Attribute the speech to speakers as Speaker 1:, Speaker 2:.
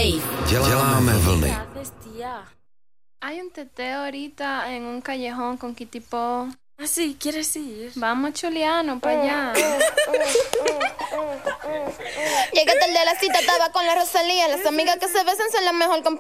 Speaker 1: Wave.
Speaker 2: Děláme vlny.
Speaker 3: Hay un teteo ahorita en un callejón con Kitipo.
Speaker 4: Ah, sí, ¿quieres ir?
Speaker 3: Vamos, Chuliano, para allá.
Speaker 5: Llegué tarde a la cita, estaba con la Rosalía. Las amigas que se besan son la mejor compañía.